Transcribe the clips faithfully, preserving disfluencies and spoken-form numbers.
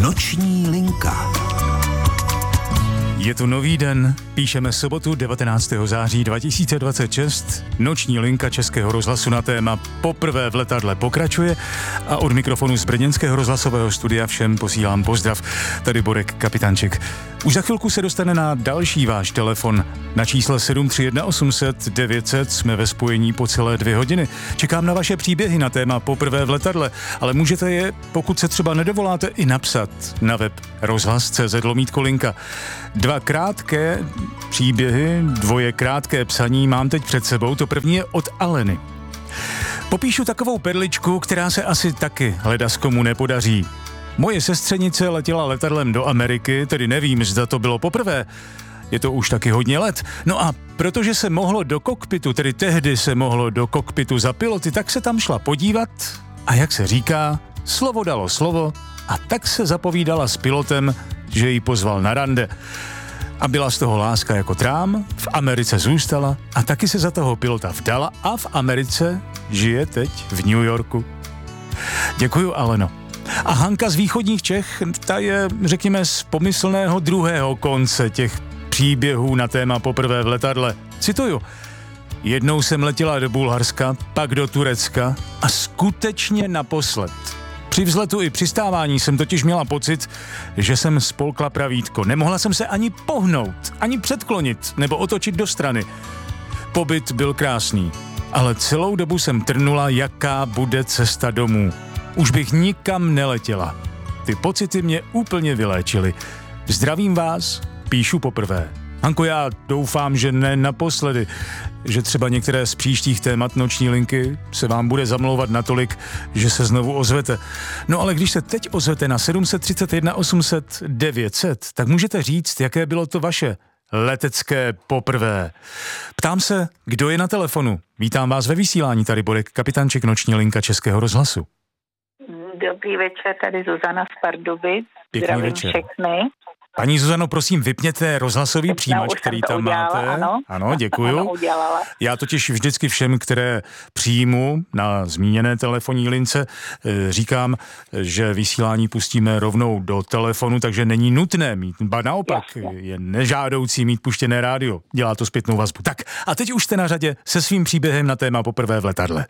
Noční linka. Je tu nový den, píšeme sobotu devatenáctého září dva tisíce dvacet šest. Noční linka Českého rozhlasu na téma Poprvé v letadle pokračuje a od mikrofonu z brněnského rozhlasového studia všem posílám pozdrav. Tady Borek Kapitanček. Už za chvilku se dostane na další váš telefon. Na čísle sedm tři jedna osm set devět set jsme ve spojení po celé dvě hodiny. Čekám na vaše příběhy na téma Poprvé v letadle, ale můžete je, pokud se třeba nedovoláte, i napsat na web rozhlas tečka cé zet lomítko linka. Dva krátké příběhy, dvoje krátké psaní mám teď před sebou. To první je od Aleny. Popíšu takovou perličku, která se asi taky ledaskomu nepodaří. Moje sestřenice letěla letadlem do Ameriky, tedy nevím, zda to bylo poprvé. Je to už taky hodně let. No a protože se mohlo do kokpitu, tedy tehdy se mohlo do kokpitu za piloty, tak se tam šla podívat a jak se říká, slovo dalo slovo a tak se zapovídala s pilotem, že ji pozval na rande. A byla z toho láska jako trám, v Americe zůstala a taky se za toho pilota vdala a v Americe žije teď v New Yorku. Děkuju, Aleno. A Hanka z východních Čech, ta je, řekněme, z pomyslného druhého konce těch příběhů na téma Poprvé v letadle. Cituju. Jednou jsem letěla do Bulharska, pak do Turecka a skutečně naposled. Při vzletu i přistávání jsem totiž měla pocit, že jsem spolkla pravítko. Nemohla jsem se ani pohnout, ani předklonit nebo otočit do strany. Pobyt byl krásný, ale celou dobu jsem trnula, jaká bude cesta domů. Už bych nikam neletěla. Ty pocity mě úplně vyléčily. Zdravím vás, píšu poprvé. Hanko, já doufám, že ne naposledy, že třeba některé z příštích témat noční linky se vám bude zamlouvat natolik, že se znovu ozvete. No ale když se teď ozvete na sedm tři jedna osm set devět set, tak můžete říct, jaké bylo to vaše letecké poprvé. Ptám se, kdo je na telefonu. Vítám vás ve vysílání, tady Borek Kapitanček, noční linka Českého rozhlasu. Dobrý večer, tady Zuzana z Pardubic. Pěkný Zdravím večer. všechny. Paní Zuzano, prosím, vypněte rozhlasový přijímač, který tam udělala, máte. Ano, ano děkuju. Ano, udělala. Já totiž vždycky všem, které přijmu na zmíněné telefonní lince, říkám, že vysílání pustíme rovnou do telefonu, takže není nutné mít, ba naopak, Jasně. je nežádoucí mít puštěné rádio. Dělá to zpětnou vazbu. Tak a teď už jste na řadě se svým příběhem na téma Poprvé v letadle.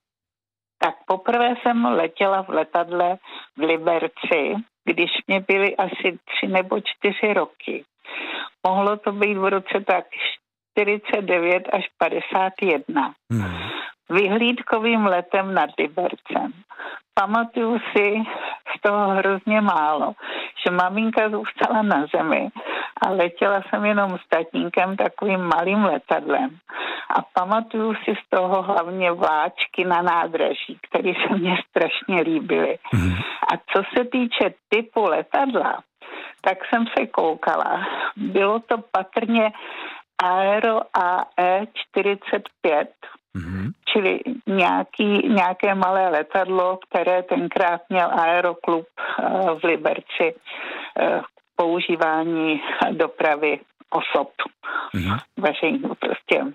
Tak poprvé jsem letěla v letadle v Liberci, když mě byly asi tři nebo čtyři roky. Mohlo to být v roce tak čtyřicet devět až padesát jedna. Hmm. Vyhlídkovým letem nad Libercem. Pamatuju si z toho hrozně málo, že maminka zůstala na zemi a letěla jsem jenom s tatínkem takovým malým letadlem. A pamatuju si z toho hlavně vláčky na nádraží, které se mně strašně líbily. Mm. A co se týče typu letadla, tak jsem se koukala. Bylo to patrně Aero A E čtyřicet pět, mm-hmm. čili nějaký, nějaké malé letadlo, které tenkrát měl Aeroklub uh, v Liberci uh, k používání dopravy osob. Mm-hmm. Veřejně prostě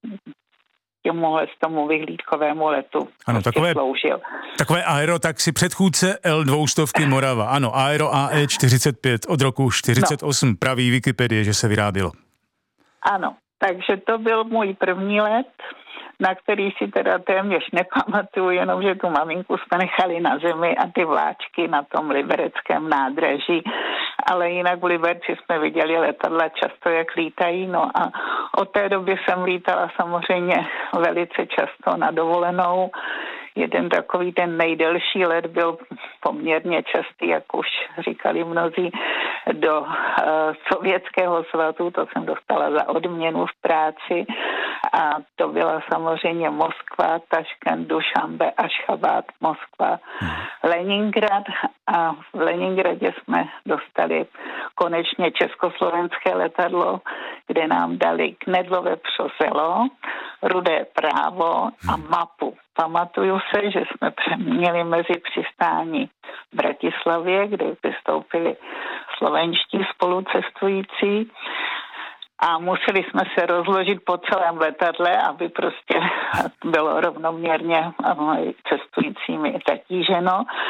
těmuhle z tomu vyhlídkovému letu ano, prostě takové, sloužil. Takové aero, tak si předchůdce L dvě stě Morava. Ano, Aero A E čtyřicet pět od roku čtyřicet osm, no. Praví Wikipedie, že se vyrábělo. Ano, takže to byl můj první let, na který si teda téměř nepamatuju, jenom že tu maminku jsme nechali na zemi a ty vláčky na tom libereckém nádraží, ale jinak v Liberci jsme viděli letadla často, jak lítají, no a od té doby jsem lítala samozřejmě velice často na dovolenou. Jeden takový ten nejdelší let byl poměrně častý, jak už říkali mnozí, do uh, Sovětského svazu, to jsem dostala za odměnu v práci a to byla samozřejmě Moskva, Taškent, Dušanbe, Ašchabad, Moskva, hmm. Leningrad a v Leningradě jsme dostali konečně československé letadlo, kde nám dali knedlové přoselo, rudé právo a mapu. Pamatuju se, že jsme měli mezi přistání v Bratislavě, kde vystoupili slovenští spolucestující a museli jsme se rozložit po celém letadle, aby prostě bylo rovnoměrně cestujícími zatíženo.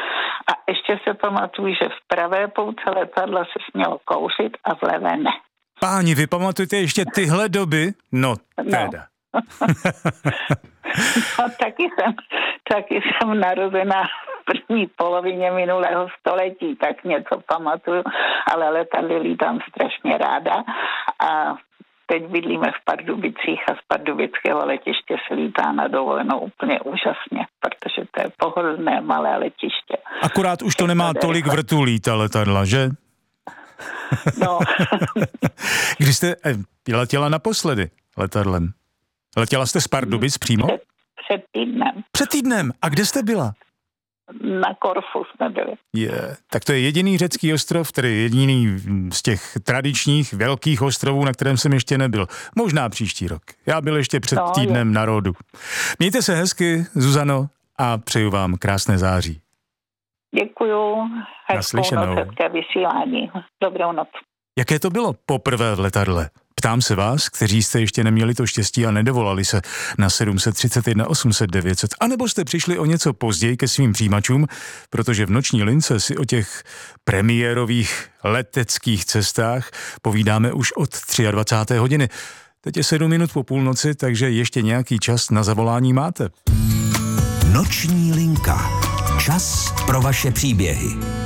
A ještě se pamatuju, že v pravé pouce letadla se smělo kouřit a v levé ne. Páni, vy pamatujete ještě tyhle doby? No, teda. No. No, taky jsem, taky jsem narozená v první polovině minulého století, tak něco pamatuju, ale letadly lítám strašně ráda a teď bydlíme v Pardubicích a z pardubického letiště se lítá na dovolenou úplně úžasně, protože to je pohodlné malé letiště. Akorát už to nemá tolik vrtulí, ta letadla, že? No. Když jste eh, letěla naposledy letadlem? Letěla jste z Pardubic přímo? Před, před týdnem. Před týdnem. A kde jste byla? Na Korfu jsme byli. Je, tak to je jediný řecký ostrov, tedy jediný z těch tradičních velkých ostrovů, na kterém jsem ještě nebyl. Možná příští rok. Já byl ještě před no, týdnem je. na Rhodu. Mějte se hezky, Zuzano, a přeju vám krásné září. Děkuju. Naslyšenou. Hezkou noc, hezké vysílání. Dobrou noc. Jaké to bylo poprvé v letadle? Ptám se vás, kteří jste ještě neměli to štěstí a nedovolali se na sedm set třicet jedna osm set devět set, anebo jste přišli o něco později ke svým přijímačům, protože v noční lince si o těch premiérových leteckých cestách povídáme už od dvacáté třetí hodiny. Teď je sedm minut po půlnoci, takže ještě nějaký čas na zavolání máte. Noční linka. Čas pro vaše příběhy.